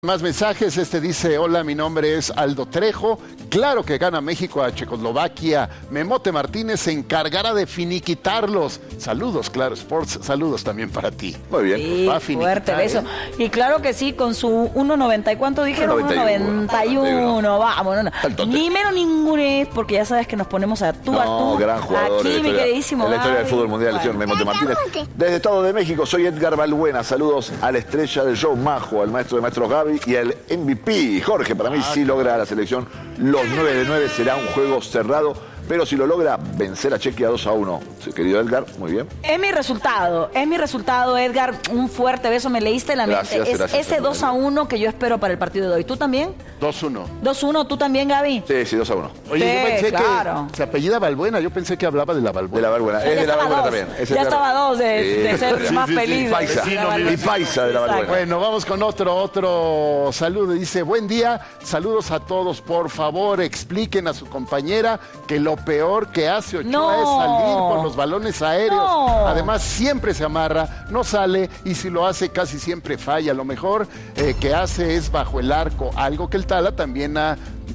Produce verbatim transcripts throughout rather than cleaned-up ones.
Más mensajes, este dice, hola, mi nombre es Aldo Trejo, claro que gana México a Checoslovaquia, Memote Martínez se encargará de finiquitarlos. Saludos, Claro Sports, saludos también para ti. Muy bien. Sí, Va a fuerte finiquitar, beso. ¿eh? Y claro que sí, con su uno noventa, ¿y cuánto dijeron? uno noventa y uno, vamos, no, no. Ni menos ninguno, porque ya sabes que nos ponemos a tú no, a tú. gran jugador. Aquí, mi queridísimo. En la historia del Gaby. fútbol mundial, el señor Memote Martínez. Desde Estado de México, soy Edgar Balbuena. Saludos a la estrella del show, Majo, al maestro de maestros Gaby y al M V P, Jorge. Para mí, ah, si logra la selección los nueve de nueve, será un juego cerrado. Pero si lo logra vencer a Chequia dos a uno, querido Edgar, muy bien. Es mi resultado, es mi resultado, Edgar. Un fuerte beso, me leíste la mente. Gracias, es gracias, ese dos a uno que yo espero para el partido de hoy. ¿Tú también? dos uno. dos uno, ¿tú también, Gaby? Sí, sí, dos a uno. Oye, Sí, yo pensé claro. que se apellida Balbuena, yo pensé que hablaba de la Balbuena. De la Balbuena, es de la Balbuena también. Es Ya de la... estaba dos de, de ser sí, más sí, sí, feliz. sí, paisa, de la Balbuena. y paisa de la Balbuena. Bueno, vamos con otro, otro saludo. Dice, buen día, saludos a todos. Por favor, expliquen a su compañera que lo peor que hace Ochoa No. es salir con los balones aéreos. No. Además, siempre se amarra, no sale y si lo hace casi siempre falla. Lo mejor eh, que hace es bajo el arco, algo que el Tala también ha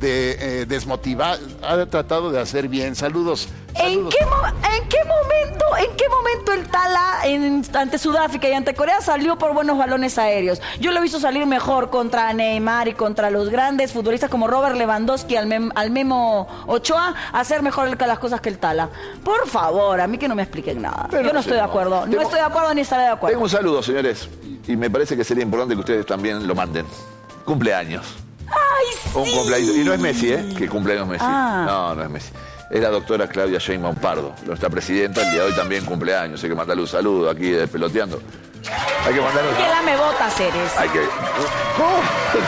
de eh, desmotivar, ha tratado de hacer bien. Saludos. ¿En saludos. qué, mo- ¿En qué momento, en qué momento el Tala en, ante Sudáfrica y ante Corea salió por buenos balones aéreos? Yo lo he visto salir mejor contra Neymar y contra los grandes futbolistas como Robert Lewandowski, al, mem, al Memo Ochoa, hacer mejor el, las cosas que el Tala. Por favor, a mí que no me expliquen nada. Pero Yo no no estoy sé, de no. acuerdo. No Tengo- estoy de acuerdo ni estaré de acuerdo. Tengo un saludo, señores, y me parece que sería importante que ustedes también lo manden. Cumpleaños. ¡Ay, sí! Un cumpleaños. Y no es Messi, ¿eh? Que cumpleaños Messi. Ah. No, no es Messi. Es la doctora Claudia Sheinbaum Pardo, nuestra presidenta. El día de hoy también cumpleaños. Hay que mandarle un saludo aquí de Peloteando. Hay que mandarle un Que la me bota, Ceres. Hay que... ¿Cómo?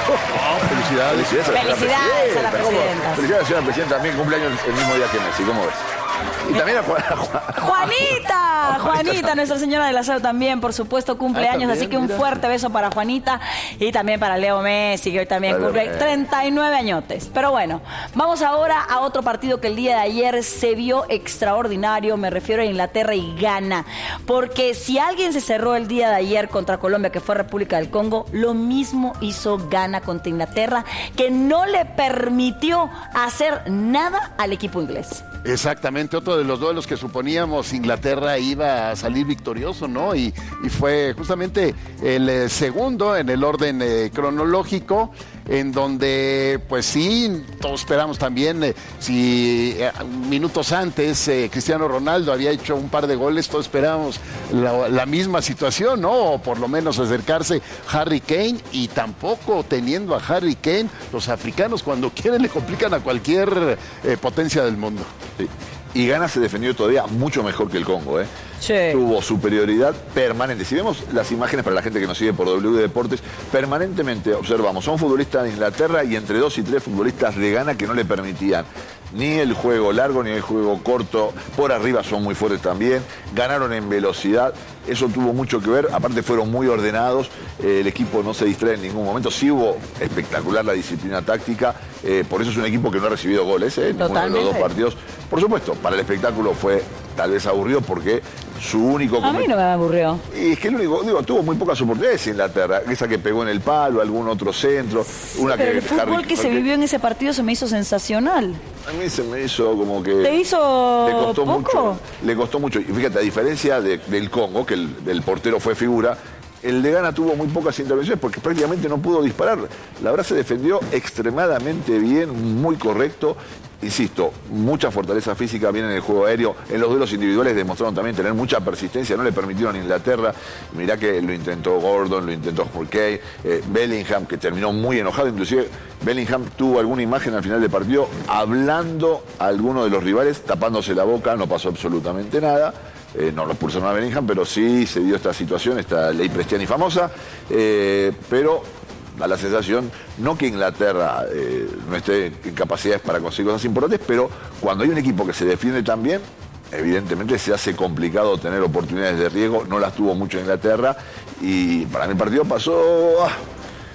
No, felicidades. Felicidades a la señora Felicidades a la ¿Cómo? presidenta. Felicidades a la señora presidenta. También cumpleaños el mismo día que Messi. ¿Cómo ves? Y también a Juan... a Juan- Juanita, Juanita, Nuestra Señora de la Salud también, por supuesto, cumpleaños, Ah, así también, que un mira. fuerte beso para Juanita y también para Leo Messi, que hoy también Vale, cumple bien. treinta y nueve añotes. Pero bueno, vamos ahora a otro partido que el día de ayer se vio extraordinario, me refiero a Inglaterra y Ghana, porque si alguien se cerró el día de ayer contra Colombia, que fue República del Congo, lo mismo hizo Ghana contra Inglaterra, que no le permitió hacer nada al equipo inglés. Exactamente, otro de los duelos que suponíamos Inglaterra iba a salir victorioso, ¿no? Y, y fue justamente el eh, segundo en el orden eh, cronológico, en donde, pues sí, todos esperamos también, eh, si eh, minutos antes eh, Cristiano Ronaldo había hecho un par de goles, todos esperábamos la, la misma situación, ¿no? O por lo menos acercarse Harry Kane, y tampoco teniendo a Harry Kane, los africanos cuando quieren le complican a cualquier eh, potencia del mundo. Sí. Y Ghana se defendió todavía mucho mejor que el Congo, ¿eh? Sí. Tuvo superioridad permanente. Si vemos las imágenes para la gente que nos sigue por W Deportes, permanentemente observamos a un futbolista de Inglaterra y entre dos y tres futbolistas de Ghana que no le permitían ni el juego largo ni el juego corto. Por arriba son muy fuertes también. Ganaron en velocidad. Eso tuvo mucho que ver. Aparte fueron muy ordenados. Eh, el equipo no se distrae en ningún momento. Sí hubo espectacular la disciplina táctica. Eh, por eso es un equipo que no ha recibido goles, ¿eh? Ninguno de los dos partidos. Por supuesto, para el espectáculo fue tal vez aburrido porque su único... A mí no me aburrió. Y es que el único, digo, tuvo muy pocas oportunidades Inglaterra. Esa que pegó en el palo, algún otro centro. una Pero que el fútbol Harry- que se vivió en ese partido se me hizo sensacional. A mí se me hizo como que... ¿Te hizo le costó poco? mucho. Le costó mucho. Y fíjate, a diferencia de- del Congo, que el, el portero fue figura, el de Ghana tuvo muy pocas intervenciones porque prácticamente no pudo disparar. La verdad se defendió extremadamente bien, muy correcto. Insisto, mucha fortaleza física viene en el juego aéreo. En los duelos individuales demostraron también tener mucha persistencia. No le permitieron a Inglaterra. Mirá que lo intentó Gordon, lo intentó Jorge, eh, Bellingham, que terminó muy enojado. Inclusive Bellingham tuvo alguna imagen al final del partido hablando a alguno de los rivales, tapándose la boca. No pasó absolutamente nada. Eh, no lo expulsaron a Bellingham, pero sí se dio esta situación, esta ley Prestiani famosa. Eh, pero... da la sensación, no que Inglaterra eh, no esté en capacidades para conseguir cosas importantes, pero cuando hay un equipo que se defiende tan bien, evidentemente se hace complicado tener oportunidades de riesgo. No las tuvo mucho Inglaterra y para mí el partido pasó ah,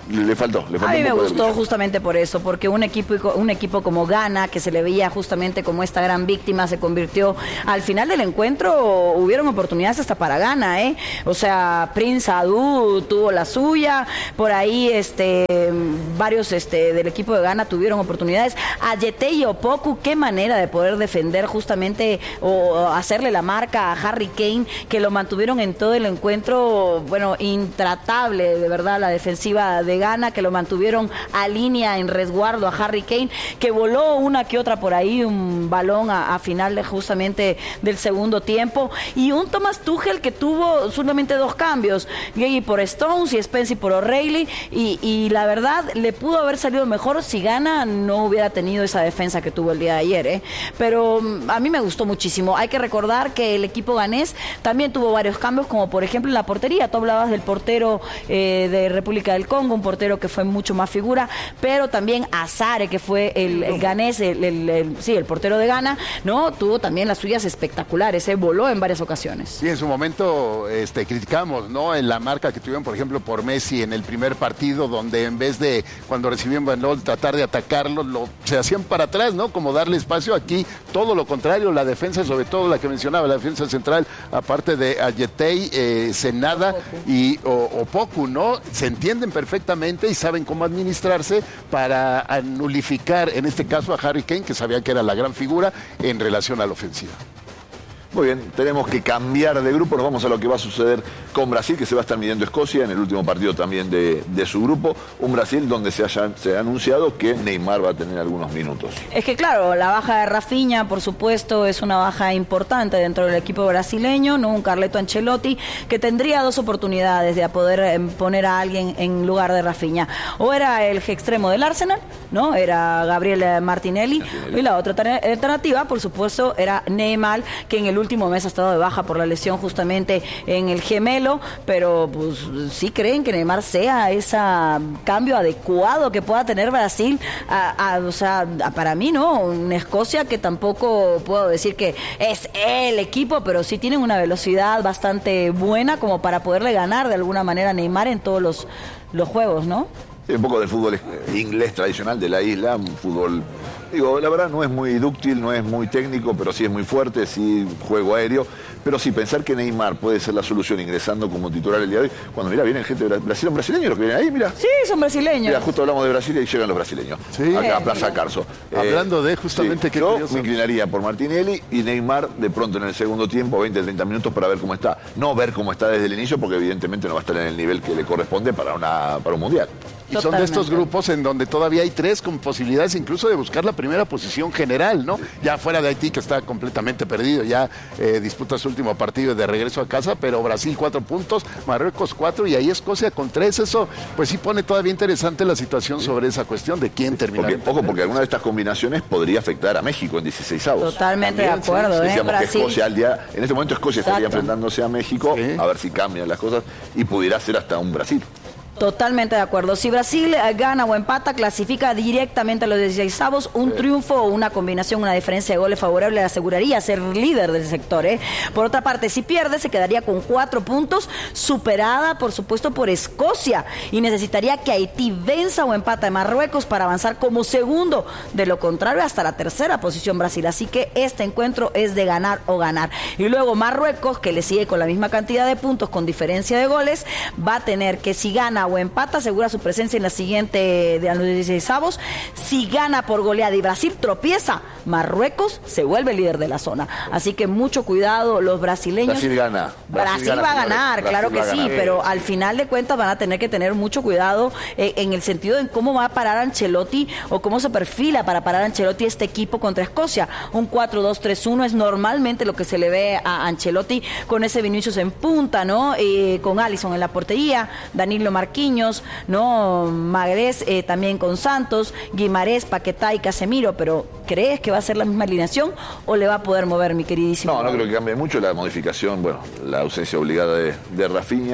le faltó, le faltó. A mí un me poco de gustó brillo. justamente por eso, porque un equipo, un equipo como Ghana, que se le veía justamente como esta gran víctima, se convirtió, al final del encuentro hubieron oportunidades hasta para Ghana, ¿eh? O sea, Prince Adu tuvo la suya, por ahí este varios este del equipo de Ghana tuvieron oportunidades. Ayete y Opoku, qué manera de poder defender justamente o hacerle la marca a Harry Kane, que lo mantuvieron en todo el encuentro, bueno, intratable, de verdad, la defensiva de Ghana, que lo mantuvieron a línea en resguardo a Harry Kane, que voló una que otra por ahí, un balón a, a final de justamente del segundo tiempo, y un Thomas Tuchel que tuvo solamente dos cambios, Gay por Stones y Spencer por O'Reilly, y, y la verdad le pudo haber salido mejor si Ghana no hubiera tenido esa defensa que tuvo el día de ayer, ¿eh? Pero a mí me gustó muchísimo. Hay que recordar que el equipo ganés también tuvo varios cambios, como por ejemplo en la portería. Tú hablabas del portero eh, de República del Congo, un portero que fue mucho más figura, pero también Azare, que fue el, el ganés, el, el, el, sí, el portero de Ghana, ¿no? Tuvo también las suyas espectaculares, ¿eh? Voló en varias ocasiones. Sí, en su momento este, criticamos, ¿no? En la marca que tuvieron, por ejemplo, por Messi en el primer partido, donde en vez de cuando recibían balón tratar de atacarlo, lo, se hacían para atrás, ¿no? Como darle espacio. Aquí todo lo contrario, la defensa, sobre todo la que mencionaba, la defensa central, aparte de Ayetey, eh, Senada y Opoku, ¿no? Se entienden perfectamente y saben cómo administrarse para nulificar, en este caso, a Harry Kane, que sabía que era la gran figura en relación a la ofensiva. Muy bien, tenemos que cambiar de grupo, nos vamos a lo que va a suceder con Brasil, que se va a estar midiendo Escocia en el último partido también de, de su grupo, un Brasil donde se, haya, se ha anunciado que Neymar va a tener algunos minutos. Es que claro, la baja de Rafinha, por supuesto, es una baja importante dentro del equipo brasileño, ¿no? Un Carleto Ancelotti que tendría dos oportunidades de poder eh, poner a alguien en lugar de Rafinha. O era el extremo del Arsenal, ¿no? Era Gabriel Martinelli, Martinelli. Y la otra alternativa, por supuesto, era Neymar, que en el último mes ha estado de baja por la lesión justamente en el gemelo, pero pues sí creen que Neymar sea ese cambio adecuado que pueda tener Brasil, a, a, o sea, a, para mí, ¿no? Una Escocia que tampoco puedo decir que es el equipo, pero sí tienen una velocidad bastante buena como para poderle ganar de alguna manera a Neymar en todos los, los juegos, ¿no? Sí, un poco del fútbol inglés tradicional de la isla, un fútbol, digo, la verdad no es muy dúctil, no es muy técnico, pero sí es muy fuerte, sí juego aéreo, pero sí pensar que Neymar puede ser la solución ingresando como titular el día de hoy, cuando mira, viene gente de Brasil, ¿son brasileños los que vienen ahí? Mira. Sí, son brasileños. Mira, justo hablamos de Brasil y llegan los brasileños, sí. Acá a Plaza Carso. Hablando eh, de justamente sí, que yo curioso. me inclinaría por Martinelli y Neymar de pronto en el segundo tiempo, veinte, treinta minutos para ver cómo está. No ver cómo está desde el inicio, porque evidentemente no va a estar en el nivel que le corresponde para, una, para un mundial. Y son de estos grupos en donde todavía hay tres con posibilidades incluso de buscar la primera posición general, ¿no? Ya fuera de Haití, que está completamente perdido, ya eh, disputa su último partido de regreso a casa, pero Brasil cuatro puntos, Marruecos cuatro y ahí Escocia con tres. Eso pues sí pone todavía interesante la situación sobre esa cuestión de quién termina. Porque, ojo, porque alguna de estas combinaciones podría afectar a México en dieciseisavos. Totalmente También, de acuerdo, sí. ¿eh? Decíamos Brasil. que Escocia al día, en este momento Escocia Exacto. estaría enfrentándose a México, Sí. a ver si cambian las cosas y pudiera ser hasta un Brasil. Totalmente de acuerdo. Si Brasil eh, gana o empata, clasifica directamente a los dieciseisavos. Un triunfo o una combinación, una diferencia de goles favorable le aseguraría ser líder del sector, ¿eh? Por otra parte, si pierde, se quedaría con cuatro puntos, superada, por supuesto, por Escocia. Y necesitaría que Haití venza o empata a Marruecos para avanzar como segundo. De lo contrario, hasta la tercera posición Brasil. Así que este encuentro es de ganar o ganar. Y luego Marruecos, que le sigue con la misma cantidad de puntos, con diferencia de goles, va a tener que, si gana o empata, asegura su presencia en la siguiente de los dieciseisavos. Si gana por goleada y Brasil tropieza, Marruecos se vuelve líder de la zona. Así que mucho cuidado los brasileños. Brasil gana. Brasil, Brasil gana, va a señores. ganar, Brasil claro que va a sí, ganar. pero al final de cuentas van a tener que tener mucho cuidado eh, en el sentido de cómo va a parar Ancelotti o cómo se perfila para parar Ancelotti este equipo contra Escocia. Un cuatro dos tres uno es normalmente lo que se le ve a Ancelotti, con ese Vinicius en punta, ¿no? Eh, con Alisson en la portería, Danilo Marquinhos, ¿no? Magrés eh, también con Santos, Guimarães, Paquetá y Casemiro, pero ¿crees que va a ser la misma alineación o le va a poder mover, mi queridísimo? No, no creo que cambie mucho la modificación, bueno, la ausencia obligada de, de Rafinha,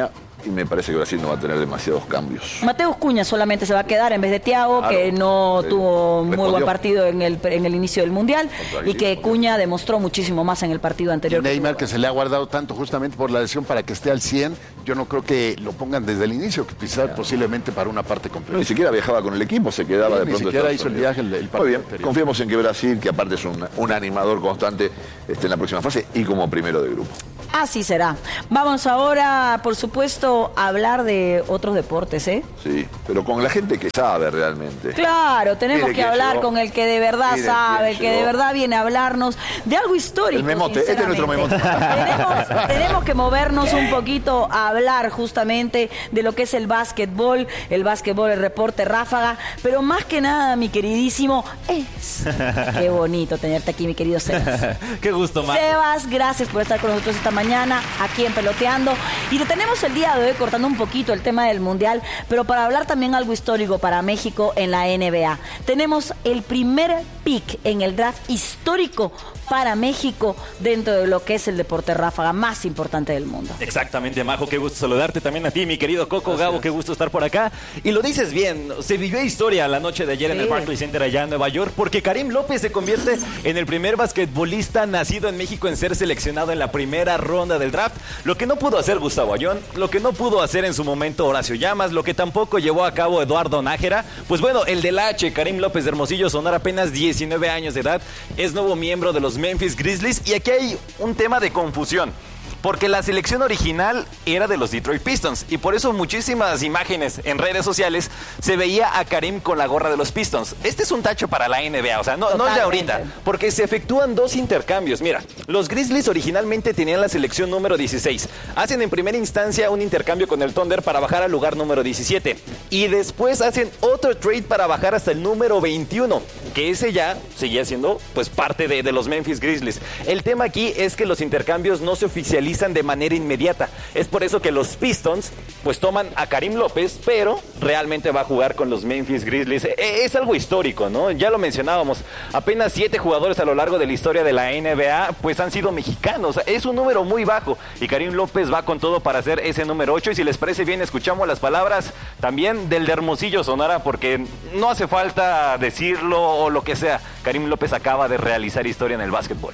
y me parece que Brasil no va a tener demasiados cambios. Mateus Cunha solamente se va a quedar en vez de Thiago, claro, que no eh, tuvo muy respondió. buen partido en el, en el inicio del Mundial y que Cunha demostró muchísimo más en el partido anterior. Y Neymar, que se le ha guardado tanto justamente por la lesión para que esté al cien, yo no creo que lo pongan desde el inicio, que quizás claro. posiblemente para una parte completa. No, ni siquiera viajaba con el equipo, se quedaba sí, de pronto. Ni siquiera hizo el viaje el, el partido. Muy bien, anterior. Confiemos en que Brasil, que aparte es un, un animador constante, esté en la próxima fase y como primero de grupo. Así será. Vamos ahora, por supuesto, a hablar de otros deportes, ¿eh? Sí, pero con la gente que sabe realmente. Claro, tenemos Mire que hablar llegó. con el que de verdad Mire sabe, el que llegó. de verdad viene a hablarnos de algo histórico. El memote, este es nuestro memote. tenemos, tenemos que movernos un poquito a hablar justamente de lo que es el básquetbol, el básquetbol, el reporte ráfaga, pero más que nada, mi queridísimo, es... Qué bonito tenerte aquí, mi querido Sebas. Qué gusto, Marco. Sebas, gracias por estar con nosotros esta mañana. Mañana aquí en Peloteando y te tenemos el día de hoy cortando un poquito el tema del Mundial, pero para hablar también algo histórico para México en la N B A. Tenemos el primer pick en el draft histórico para México dentro de lo que es el deporte ráfaga más importante del mundo. Exactamente, Majo, qué gusto saludarte también a ti, mi querido Coco. Gracias. Gabo, qué gusto estar por acá. Y lo dices bien, se vivió historia la noche de ayer sí. en el Barclays Center allá en Nueva York, porque Karim López se convierte en el primer basquetbolista nacido en México en ser seleccionado en la primera ronda del draft, lo que no pudo hacer Gustavo Ayón, lo que no pudo hacer en su momento Horacio Llamas, lo que tampoco llevó a cabo Eduardo Nájera. Pues bueno, el del H, Karim López de Hermosillo, Sonora, apenas diecinueve años de edad, es nuevo miembro de los Memphis Grizzlies y aquí hay un tema de confusión. Porque la selección original era de los Detroit Pistons y por eso muchísimas imágenes en redes sociales se veía a Karim con la gorra de los Pistons. Este es un tacho para la N B A, o sea, no, no es de ahorita, porque se efectúan dos intercambios. Mira, los Grizzlies originalmente tenían la selección número dieciséis. Hacen en primera instancia un intercambio con el Thunder para bajar al lugar número diecisiete. Y después hacen otro trade para bajar hasta el número veintiuno, que ese ya seguía siendo pues parte de, de los Memphis Grizzlies. El tema aquí es que los intercambios no se oficializan de manera inmediata. Es por eso que los Pistons pues toman a Karim López, pero realmente va a jugar con los Memphis Grizzlies. Es algo histórico, ¿no? Ya lo mencionábamos. Apenas siete jugadores a lo largo de la historia de la N B A pues han sido mexicanos. Es un número muy bajo y Karim López va con todo para hacer ese número ocho. Y si les parece bien, escuchamos las palabras también del de Hermosillo, Sonora, porque no hace falta decirlo o lo que sea. Karim López acaba de realizar historia en el básquetbol.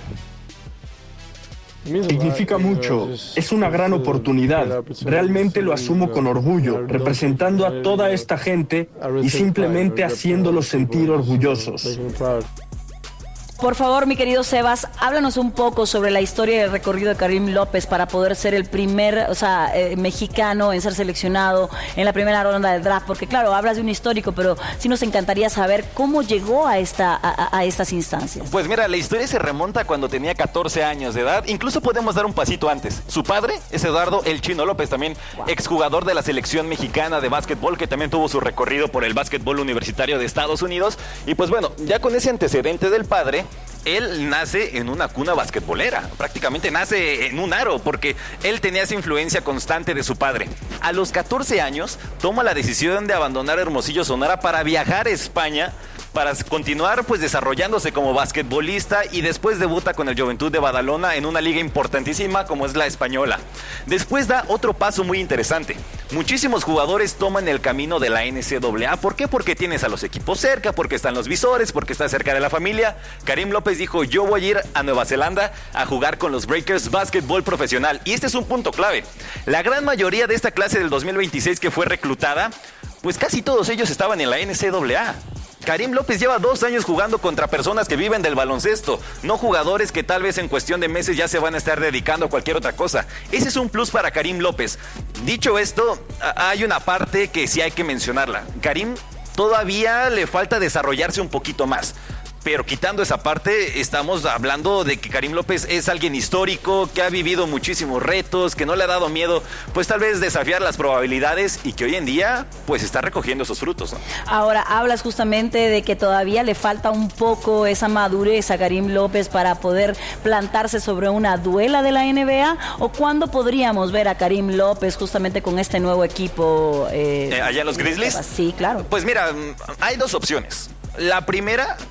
Significa mucho, es una gran oportunidad, realmente lo asumo con orgullo, representando a toda esta gente y simplemente haciéndolos sentir orgullosos. Por favor, mi querido Sebas, háblanos un poco sobre la historia y el recorrido de Karim López para poder ser el primer, o sea, eh, mexicano en ser seleccionado en la primera ronda del draft, porque claro, hablas de un histórico, pero sí nos encantaría saber cómo llegó a, esta, a, a estas instancias. Pues mira, la historia se remonta cuando tenía catorce años de edad, incluso podemos dar un pasito antes. Su padre es Eduardo El Chino López, también wow. exjugador de la selección mexicana de básquetbol, que también tuvo su recorrido por el básquetbol universitario de Estados Unidos, y pues bueno, ya con ese antecedente del padre, él nace en una cuna basquetbolera, prácticamente nace en un aro, porque él tenía esa influencia constante de su padre. A los catorce años, toma la decisión de abandonar Hermosillo, Sonora, para viajar a España, para continuar pues desarrollándose como basquetbolista, y después debuta con el Juventud de Badalona en una liga importantísima como es la española. Después da otro paso muy interesante. Muchísimos jugadores toman el camino de la N C A A. ¿Por qué? Porque tienes a los equipos cerca, porque están los visores, porque está cerca de la familia. Karim López dijo: yo voy a ir a Nueva Zelanda a jugar con los Breakers básquetbol profesional. Y este es un punto clave. La gran mayoría de esta clase del dos mil veintiséis que fue reclutada, pues casi todos ellos estaban en la N C A A. Karim López lleva dos años jugando contra personas que viven del baloncesto, no jugadores que tal vez en cuestión de meses ya se van a estar dedicando a cualquier otra cosa. Ese es un plus para Karim López. Dicho esto, hay una parte que sí hay que mencionarla. Karim todavía le falta desarrollarse un poquito más. Pero quitando esa parte, estamos hablando de que Karim López es alguien histórico, que ha vivido muchísimos retos, que no le ha dado miedo, pues tal vez desafiar las probabilidades, y que hoy en día pues está recogiendo esos frutos, ¿no? Ahora, hablas justamente de que todavía le falta un poco esa madurez a Karim López para poder plantarse sobre una duela de la N B A, ¿o cuándo podríamos ver a Karim López justamente con este nuevo equipo? Eh, ¿Allá en los Grizzlies? Sí, claro. Pues mira, hay dos opciones. La primera,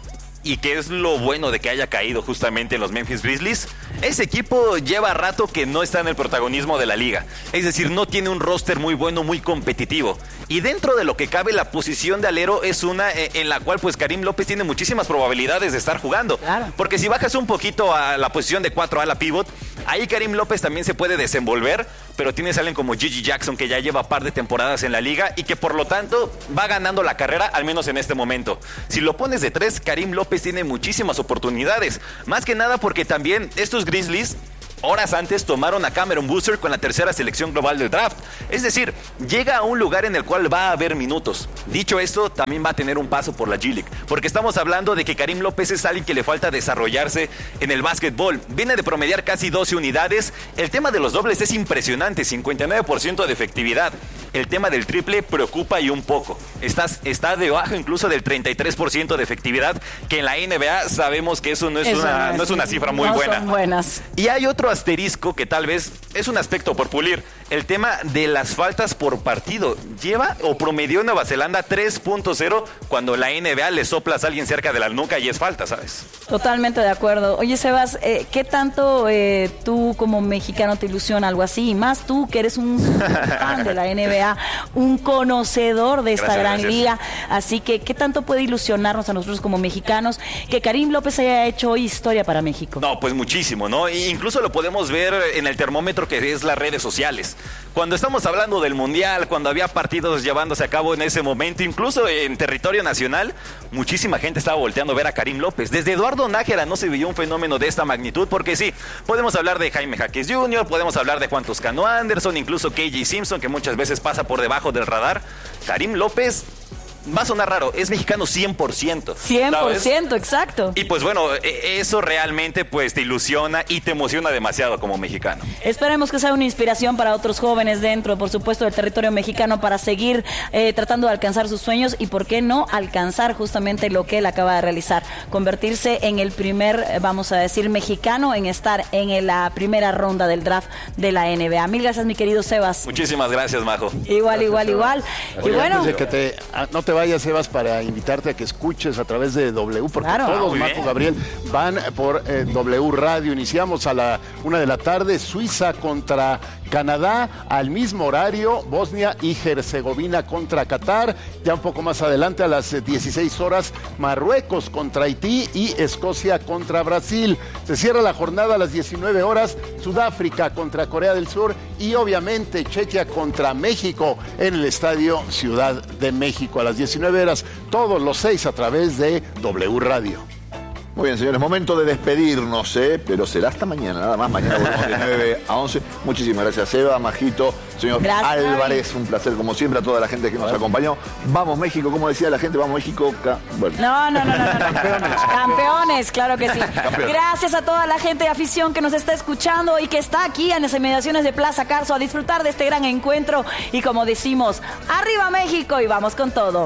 y que es lo bueno de que haya caído justamente en los Memphis Grizzlies, ese equipo lleva rato que no está en el protagonismo de la liga. Es decir, no tiene un roster muy bueno, muy competitivo. Y dentro de lo que cabe, la posición de alero es una en la cual pues Karim López tiene muchísimas probabilidades de estar jugando. Claro. Porque si bajas un poquito a la posición de cuatro ala pivot, ahí Karim López también se puede desenvolver, pero tienes a alguien como Gigi Jackson que ya lleva par de temporadas en la liga y que por lo tanto va ganando la carrera, al menos en este momento. Si lo pones de tres, Karim López tiene muchísimas oportunidades. Más que nada porque también estos Grizzlies horas antes tomaron a Cameron Boozer con la tercera selección global del draft. Es decir, llega a un lugar en el cual va a haber minutos. Dicho esto, también va a tener un paso por la G-League, porque estamos hablando de que Karim López es alguien que le falta desarrollarse en el básquetbol. Viene de promediar casi doce unidades. El tema de los dobles es impresionante, cincuenta y nueve por ciento de efectividad. El tema del triple preocupa y un poco. Estás, está debajo incluso del treinta y tres por ciento de efectividad, que en la N B A sabemos que eso no es, eso una, no es una cifra muy no buena. Son buenas. Y hay otro asterisco que tal vez es un aspecto por pulir. El tema de las faltas por partido. Lleva o promedió Nueva Zelanda tres punto cero cuando la N B A le soplas a alguien cerca de la nuca y es falta, ¿sabes? Totalmente de acuerdo. Oye, Sebas, eh, ¿qué tanto eh, tú como mexicano te ilusiona algo así? Y más tú que eres un fan de la N B A, un conocedor de esta gracias, gran gracias. liga. Así que, ¿qué tanto puede ilusionarnos a nosotros como mexicanos que Karim López haya hecho hoy historia para México? No, pues muchísimo, ¿no? E incluso lo podemos ver en el termómetro que es las redes sociales. Cuando estamos hablando del Mundial, cuando había partidos llevándose a cabo en ese momento, incluso en territorio nacional, muchísima gente estaba volteando a ver a Karim López. Desde Eduardo Nájera no se vivió un fenómeno de esta magnitud, porque sí, podemos hablar de Jaime Jaques junior, podemos hablar de Juan Toscano Anderson, incluso K J Simpson, que muchas veces pasa por debajo del radar. Karim López, va a sonar raro, es mexicano cien por ciento. cien por ciento, ¿sabes? Exacto. Y pues bueno, eso realmente pues te ilusiona y te emociona demasiado como mexicano. Esperemos que sea una inspiración para otros jóvenes dentro, por supuesto, del territorio mexicano para seguir eh, tratando de alcanzar sus sueños y, ¿por qué no, alcanzar justamente lo que él acaba de realizar? Convertirse en el primer, vamos a decir, mexicano en estar en la primera ronda del draft de la N B A. Mil gracias, mi querido Sebas. Muchísimas gracias, Majo. Igual, gracias, igual, Sebas. igual. Oye, y bueno, antes de que te, no te vayas, Sebas, para invitarte a que escuches a través de W, porque claro. todos, ah, Marco Gabriel, van por eh, W Radio. Iniciamos a la una de la tarde, Suiza contra Canadá, al mismo horario, Bosnia y Herzegovina contra Qatar. Ya un poco más adelante, a las dieciséis horas, Marruecos contra Haití y Escocia contra Brasil. Se cierra la jornada a las diecinueve horas, Sudáfrica contra Corea del Sur y obviamente Chequia contra México en el Estadio Ciudad de México. A las diecinueve horas, todos los seis a través de W Radio. Muy bien, señores, momento de despedirnos, ¿eh? Pero será hasta mañana, nada más. Mañana volvemos de nueve a once. Muchísimas gracias, Seba, Majito, señor gracias, Álvarez. Un placer, como siempre, a toda la gente que nos acompañó. Vamos, México, como decía la gente, vamos, México. Bueno. No, no, no, no, no. Campeones. Campeones, claro que sí. Campeones. Gracias a toda la gente de afición que nos está escuchando y que está aquí en las inmediaciones de Plaza Carso a disfrutar de este gran encuentro. Y como decimos, ¡arriba México! Y vamos con todo.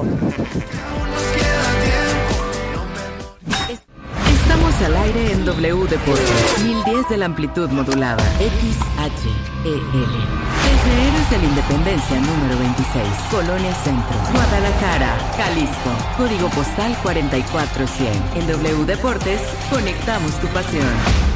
Estamos al aire en W Deportes, mil diez de la amplitud modulada, X H E L. Desde Héroes de la Independencia número veintiséis, Colonia Centro, Guadalajara, Jalisco. Código postal cuarenta y cuatro cien. En W Deportes, conectamos tu pasión.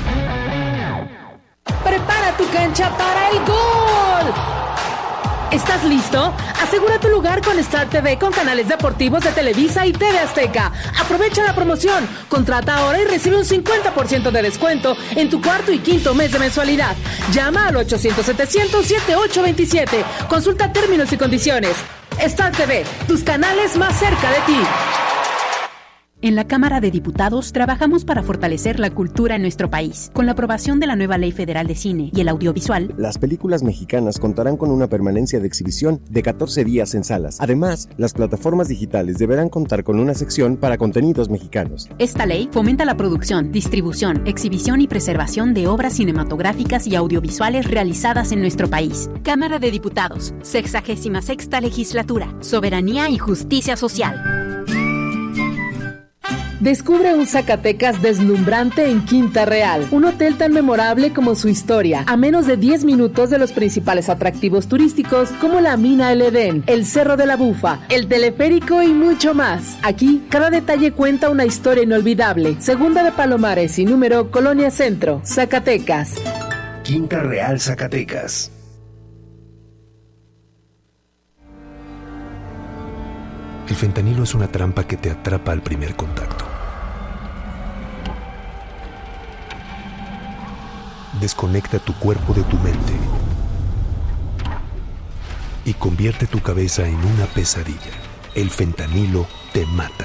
Prepara tu cancha para el gol. ¿Estás listo? Asegura tu lugar con Star T V con canales deportivos de Televisa y T V Azteca. Aprovecha la promoción. Contrata ahora y recibe un cincuenta por ciento de descuento en tu cuarto y quinto mes de mensualidad. Llama al ochocientos setecientos setenta y ocho veintisiete. Consulta términos y condiciones. Star T V, tus canales más cerca de ti. En la Cámara de Diputados trabajamos para fortalecer la cultura en nuestro país. Con la aprobación de la nueva Ley Federal de Cine y el Audiovisual, las películas mexicanas contarán con una permanencia de exhibición de catorce días en salas. Además, las plataformas digitales deberán contar con una sección para contenidos mexicanos. Esta ley fomenta la producción, distribución, exhibición y preservación de obras cinematográficas y audiovisuales realizadas en nuestro país. Cámara de Diputados, sexagésima sexta legislatura, soberanía y justicia social. Descubre un Zacatecas deslumbrante en Quinta Real, un hotel tan memorable como su historia, a menos de diez minutos de los principales atractivos turísticos como la Mina El Edén, el Cerro de la Bufa, el teleférico y mucho más. Aquí, cada detalle cuenta una historia inolvidable. Segunda de Palomares y número Colonia Centro, Zacatecas. Quinta Real, Zacatecas. El fentanilo es una trampa que te atrapa al primer contacto. Desconecta tu cuerpo de tu mente y convierte tu cabeza en una pesadilla. El fentanilo te mata.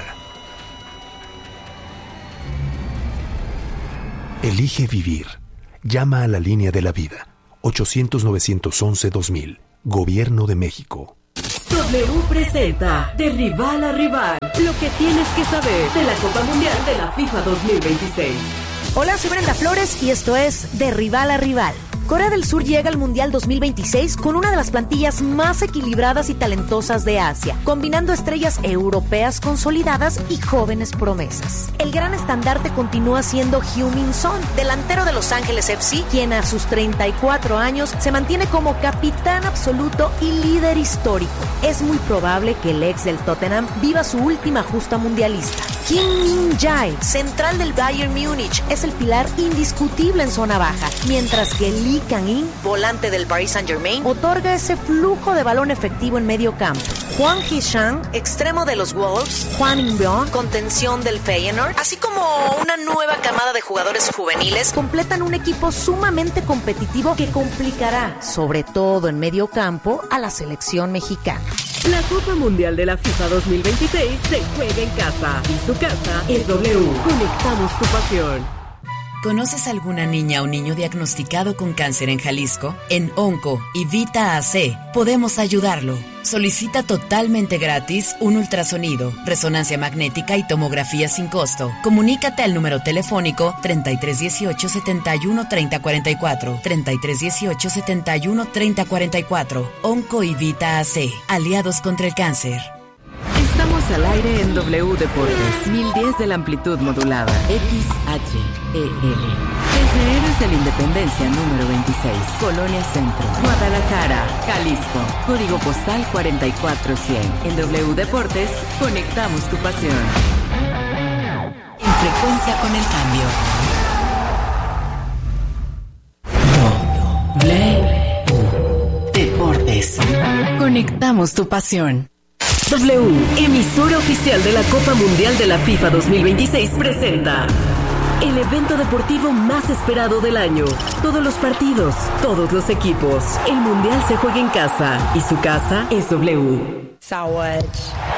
Elige vivir. Llama a la línea de la vida. ochocientos, novecientos once, dos mil. Gobierno de México. W presenta De Rival a Rival, lo que tienes que saber de la Copa Mundial de la FIFA dos mil veintiséis. Hola, soy Brenda Flores y esto es De Rival a Rival. Corea del Sur llega al Mundial dos mil veintiséis con una de las plantillas más equilibradas y talentosas de Asia, combinando estrellas europeas consolidadas y jóvenes promesas. El gran estandarte continúa siendo Heung-min Son, delantero de Los Ángeles F C, quien a sus treinta y cuatro años se mantiene como capitán absoluto y líder histórico. Es muy probable que el ex del Tottenham viva su última justa mundialista. Kim Min-jae, central del Bayern Múnich, es el pilar indiscutible en zona baja, mientras que Lee Kang-in, volante del Paris Saint-Germain, otorga ese flujo de balón efectivo en medio campo. Hwang Hee-chan, extremo de los Wolves, Hwang In-beon, contención del Feyenoord, así como una nueva camada de jugadores juveniles, completan un equipo sumamente competitivo que complicará, sobre todo en medio campo, a la selección mexicana. La Copa Mundial de la FIFA dos mil veintiséis se juega en casa y su casa es W. Conectamos tu pasión. ¿Conoces alguna niña o niño diagnosticado con cáncer en Jalisco? En Onco y Vita A C podemos ayudarlo. Solicita totalmente gratis un ultrasonido, resonancia magnética y tomografía sin costo. Comunícate al número telefónico treinta y tres dieciocho, setenta y uno, treinta cuarenta y cuatro, treinta y tres dieciocho, setenta y uno, treinta cuarenta y cuatro. Onco y Vita A C, aliados contra el cáncer. Estamos al aire en W Deportes, mil diez de la amplitud modulada, X H E L. Desde Héroes de la Independencia número veintiséis, Colonia Centro, Guadalajara, Jalisco. Código postal cuarenta y cuatro cien. En W Deportes, conectamos tu pasión. En frecuencia con el cambio. W Deportes. Conectamos tu pasión. W, emisora oficial de la Copa Mundial de la FIFA dos mil veintiséis, presenta el evento deportivo más esperado del año. Todos los partidos, todos los equipos. El Mundial se juega en casa y su casa es W. Saúde.